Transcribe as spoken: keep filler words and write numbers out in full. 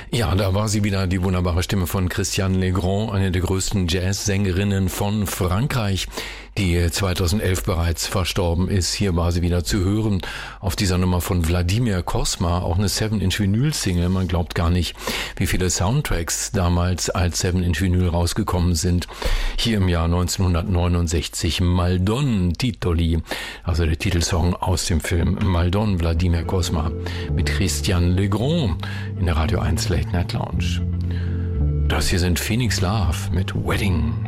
Ja, da war sie wieder, die wunderbare Stimme von Christiane Legrand, eine der größten Jazzsängerinnen von Frankreich, die zweitausendelf bereits verstorben ist. Hier war sie wieder zu hören auf dieser Nummer von Wladimir Kosma, auch eine seven inch Vinyl-Single. Man glaubt gar nicht, wie viele Soundtracks damals als seven inch Vinyl rausgekommen sind. Hier im Jahr neunzehnhundertneunundsechzig Maldon Titoli, also der Titelsong aus dem Film Maldon, Wladimir Kosma mit Christiane Legrand in der Radio eins Late Night Lounge. Das hier sind Phoenix Love mit Wedding.